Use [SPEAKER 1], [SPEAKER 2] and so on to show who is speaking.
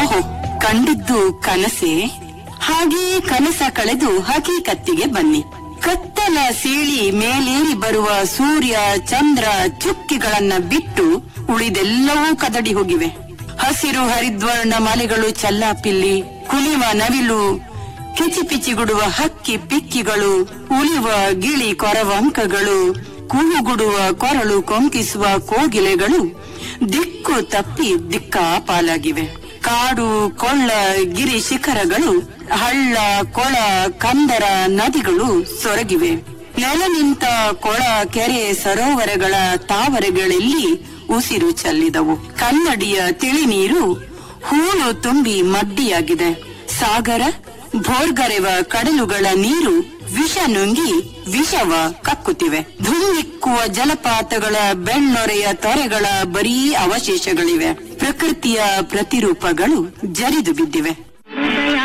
[SPEAKER 1] ಓಹೋ, ಕಂಡಿದ್ದು ಕನಸೆ? ಹಾಗೆ ಕನಸ ಕಳೆದು ಹಕೀಕತ್ತಿಗೆ ಬನ್ನಿ. ಕತ್ತಲ ಸೀಳಿ ಮೇಲೇರಿ ಬರುವ ಸೂರ್ಯ, ಚಂದ್ರ, ಚುಕ್ಕಿಗಳನ್ನ ಬಿಟ್ಟು ಉಳಿದೆಲ್ಲವೂ ಕದಡಿ ಹೋಗಿವೆ. ಹಸಿರು ಹರಿದ್ವರ್ಣ ಮಲೆಗಳು ಚಲ್ಲಾಪಿಲ್ಲಿ, ಕುಲಿವ ನವಿಲು, ಕಿಚಿಪಿಚಿಗುಡುವ ಹಕ್ಕಿ ಪಿಕ್ಕಿಗಳು, ಉಳಿವ ಗಿಳಿ ಕೊರವಂಕಗಳು, ಕೂಗುಡುವ ಕೊರಳು ಕೊಂಕಿಸುವ ಕೋಗಿಲೆಗಳು ದಿಕ್ಕು ತಪ್ಪಿ ದಿಕ್ಕಾಪಾಲಾಗಿವೆ. ಕಾಡು ಕೊಳ್ಳ ಗಿರಿ ಶಿಖರಗಳು, ಹಳ್ಳ ಕೊಳ ಕಂದರ ನದಿಗಳು ಸೊರಗಿವೆ. ನೆಲ ನಿಂತ ಕೊಳ ಕೆರೆ ಸರೋವರಗಳ ತಾವರೆಗಳಲ್ಲಿ ಉಸಿರು ಚೆಲ್ಲಿದವು. ಕನ್ನಡಿಯ ತಿಳಿ ನೀರು ಹೂಳು ತುಂಬಿ ಮಡ್ಡಿಯಾಗಿದೆ. ಸಾಗರ ಭೋರ್ಗರೆವ ಕಡಲುಗಳ ನೀರು ವಿಷ ನುಂಗಿ ವಿಷವ ಕಕ್ಕುತ್ತಿವೆ. ಧುಮ್ಮಿಕ್ಕುವ ಜಲಪಾತಗಳ ಬೆಣ್ಣೊರೆಯ ತೊರೆಗಳ ಬರೀ ಅವಶೇಷಗಳಿವೆ. ಪ್ರಕೃತಿಯ ಪ್ರತಿರೂಪಗಳು ಜರಿದು ಬಿದ್ದಿವೆ.